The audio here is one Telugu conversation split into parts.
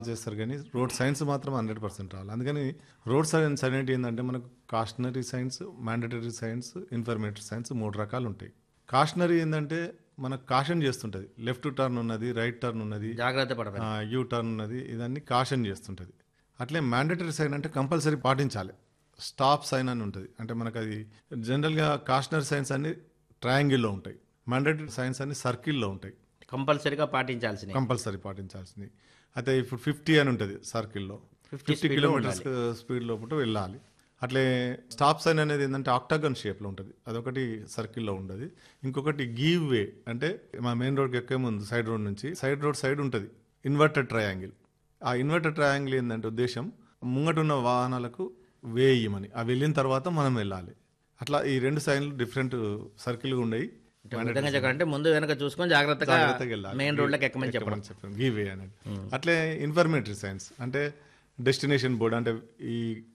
చేస్తారు కానీ రోడ్ సైన్స్ మాత్రం 100% రావాలి. అందుకని రోడ్ సైన్స్ అనేది ఏంటంటే మనకు cautionary science, mandatory science, informatory science 3 రకాలు ఉంటాయి. కాషనరీ ఏంటంటే మనకు కాషన్ చేస్తుంటుంది, లెఫ్ట్ టర్న్ ఉన్నది, రైట్ టర్న్ ఉన్నది, జాగ్రత్త పడవాలి, యూ టర్న్ ఉన్నది, ఇదన్నీ కాషన్ చేస్తుంటుంది. అట్లే మ్యాండటరీ సైన్ అంటే కంపల్సరీ పాటించాలి, స్టాప్ సైన్ అని ఉంటుంది. అంటే మనకు అది జనరల్గా కాషనరీ సైన్స్ అన్ని ట్రయాంగిల్లో ఉంటాయి, మ్యాండటరీ సైన్స్ అన్ని సర్కిల్లో ఉంటాయి, కంపల్సరీగా పాటించాల్సింది. కంపల్సరీ పాటించాల్సింది. అయితే ఇప్పుడు 50 అని ఉంటుంది సర్కిల్లో, 50 కిలోమీటర్స్ స్పీడ్ లోపల వెళ్ళాలి. అట్లే స్టాప్ సైన్ అనేది ఏంటంటే ఆక్టాగన్ షేప్లో ఉంటుంది, అదొకటి సర్కిల్లో ఉండదు. ఇంకొకటి గివ్ వే అంటే మా మెయిన్ రోడ్కి ఎక్కే ముందు సైడ్ రోడ్ నుంచి సైడ్ రోడ్ సైడ్ ఉంటుంది ఇన్వర్టెడ్ ట్రయాంగిల్. ఆ ఇన్వర్టెడ్ ట్రయాంగిల్ ఏంటంటే ఉద్దేశం ముంగటున్న వాహనాలకు వే ఇయ్యమని, ఆ వెళ్ళిన తర్వాత మనం వెళ్ళాలి. అట్లా ఈ 2 సైన్లు డిఫరెంట్ సర్కిల్గా ఉన్నాయి. అంటే ముందు వెనక చూసుకొని జాగ్రత్తగా మెయిన్ రోడ్లకు ఎక్కమని చెప్పడం గివ్ వే అనేది. అట్లే ఇన్ఫర్మేటరీ సైన్స్ అంటే డెస్టినేషన్ బోర్డ్, అంటే ఈ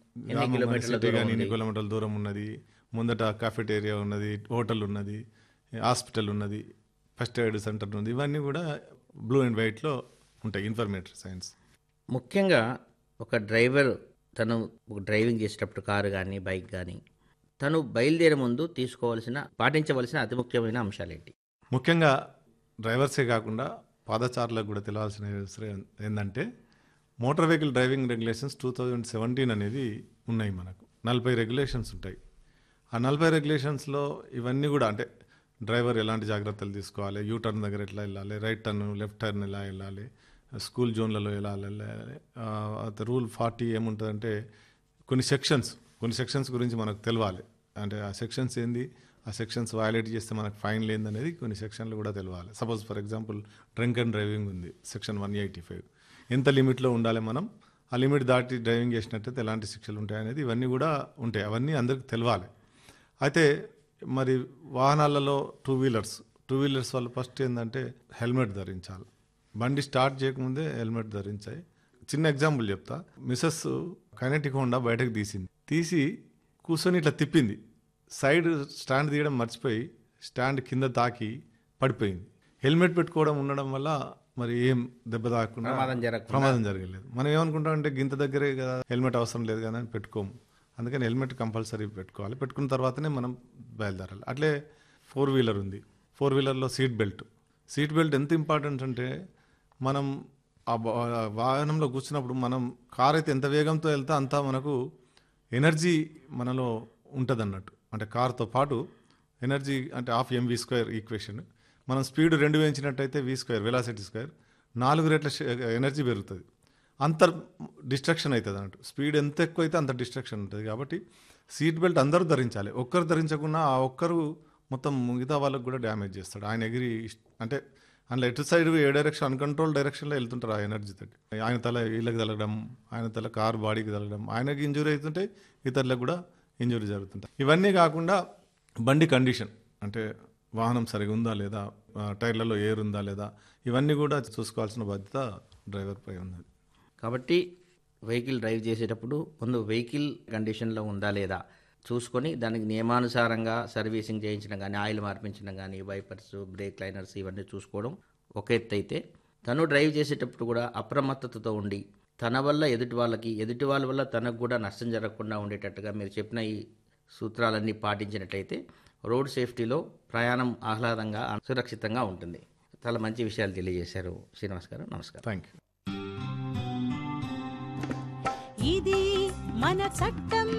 సిటీ కానీ ఎన్ని కిలోమీటర్ల దూరం ఉన్నది, ముందట కాఫెటేరియా ఉన్నది, హోటల్ ఉన్నది, హాస్పిటల్ ఉన్నది, ఫస్ట్ ఎయిడ్ సెంటర్ ఉన్నది, ఇవన్నీ కూడా బ్లూ అండ్ వైట్లో ఉంటాయి ఇన్ఫర్మేటరీ సైన్స్. ముఖ్యంగా ఒక డ్రైవర్ తను డ్రైవింగ్ చేసేటప్పుడు కారు కానీ బైక్ కానీ తను బయలుదేరే ముందు పాటించవలసిన అతి ముఖ్యమైన అంశాలు ఏంటి? ముఖ్యంగా డ్రైవర్సే కాకుండా పాదచారులకు కూడా తెలియాల్సిన విషయం ఏంటంటే మోటార్ వెహికల్ డ్రైవింగ్ రెగ్యులేషన్స్ 2017 అనేది ఉన్నాయి. మనకు 40 రెగ్యులేషన్స్ ఉంటాయి. ఆ 40 రెగ్యులేషన్స్లో ఇవన్నీ కూడా అంటే డ్రైవర్ ఎలాంటి జాగ్రత్తలు తీసుకోవాలి, యూ టర్న్ దగ్గర ఎట్లా వెళ్ళాలి, రైట్ టర్న్ లెఫ్ట్ టర్న్ ఎలా వెళ్ళాలి, స్కూల్ జోన్లలో ఎలా వెళ్ళాలి, రూల్ 40 ఏముంటుందంటే కొన్ని సెక్షన్స్ గురించి మనకు తెలియాలి. అంటే ఆ సెక్షన్స్ ఏంది, ఆ సెక్షన్స్ వయలేట్ చేస్తే మనకు ఫైన్ ఏంది అనేది కొన్ని సెక్షన్లు కూడా తెలియాలి. Suppose for example drink and driving ఉంది, సెక్షన్ 185, ఎంత లిమిట్లో ఉండాలి, మనం ఆ లిమిట్ దాటి డ్రైవింగ్ చేసినట్టయితే ఎలాంటి శిక్షలు ఉంటాయి అనేది ఇవన్నీ కూడా ఉంటాయి. అవన్నీ అందరికి తెలియాలి. అయితే మరి వాహనాలలో టూ వీలర్స్ వాళ్ళు ఫస్ట్ ఏంటంటే హెల్మెట్ ధరించాలి. బండి స్టార్ట్ చేయకముందే హెల్మెట్ ధరించాయి. చిన్న ఎగ్జాంపుల్ చెప్తా. మిసెస్ కైనెటిక్ హోండా బయటకు తీసి కూర్చొని ఇట్లా తిప్పింది, సైడ్ స్టాండ్ తీయడం మర్చిపోయి స్టాండ్ కింద తాకి పడిపోయింది. హెల్మెట్ పెట్టుకోవడం ఉండడం వల్ల మరి ఏం దెబ్బ తాకుండా ప్రమాదం జరగలేదు. మనం ఏమనుకుంటాం అంటే గింత దగ్గరే కదా, హెల్మెట్ అవసరం లేదు కదా అని పెట్టుకోము. అందుకని హెల్మెట్ కంపల్సరీ పెట్టుకోవాలి. పెట్టుకున్న తర్వాతనే మనం బయలుదేరాలి. అట్లే 4 వీలర్ ఉంది, 4 వీలర్లో సీట్ బెల్ట్ ఎంత ఇంపార్టెంట్ అంటే మనం ఆ వాహనంలో కూర్చున్నప్పుడు మనం కార్ అయితే ఎంత వేగంతో వెళ్తే అంత మనకు ఎనర్జీ మనలో ఉంటుంది అన్నట్టు. అంటే కార్తో పాటు ఎనర్జీ అంటే 12mv² ఈక్వేషన్. మనం స్పీడ్ 2 పెంచినట్టయితే v² వెలాసిటీ స్క్వేర్ 4 రెట్ల ఎనర్జీ పెరుగుతుంది. అంత డిస్ట్రక్షన్ అవుతుంది అన్నట్టు. స్పీడ్ ఎంత ఎక్కువ అయితే అంత డిస్ట్రక్షన్ ఉంటుంది. కాబట్టి సీట్ బెల్ట్ అందరూ ధరించాలి. ఒక్కరు ధరించకుండా ఆ ఒక్కరు మొత్తం మిగతా వాళ్ళకు కూడా డ్యామేజ్ చేస్తాడు. ఆయన ఎగిరి అంటే అందులో ఎటు సైడ్ ఏ డైరెక్షన్ అన్కంట్రోల్ డైరెక్షన్లో వెళ్తుంటారు ఆ ఎనర్జీ తోటి. ఆయన తల వీళ్ళకి తగలడం, ఆయన తల కారు బాడీకి తగలడం, ఆయనకి ఇంజురీ అవుతుంటే ఇతరులకు కూడా ఇంజురీ జరుగుతుంటాయి. ఇవన్నీ కాకుండా బండి కండిషన్ అంటే వాహనం సరిగా ఉందా లేదా, టైర్లలో ఎయిర్ ఉందా లేదా, ఇవన్నీ కూడా చూసుకోవాల్సిన బాధ్యత డ్రైవర్ పై ఉన్నది. కాబట్టి వెహికల్ డ్రైవ్ చేసేటప్పుడు ముందు వెహికల్ కండిషన్లో ఉందా లేదా చూసుకొని దానికి నియమానుసారంగా సర్వీసింగ్ చేయించడం కానీ, ఆయిల్ మార్పించడం కానీ, వైపర్స్, బ్రేక్ లైనర్స్ ఇవన్నీ చూసుకోవడం ఒక ఎత్తు అయితే, తను డ్రైవ్ చేసేటప్పుడు కూడా అప్రమత్తతతో ఉండి తన వల్ల ఎదుటి వాళ్ళ వల్ల తనకు కూడా నష్టం జరగకుండా ఉండేటట్టుగా మీరు చెప్పిన ఈ సూత్రాలన్నీ పాటించినట్లయితే రోడ్ సేఫ్టీలో ప్రయాణం ఆహ్లాదంగా సురక్షితంగా ఉంటుంది. చాలా మంచి విషయాలు తెలియజేశారు శ్రీనివాస్ గారు. నమస్కారం. Thank you. ఇది మన చట్టం.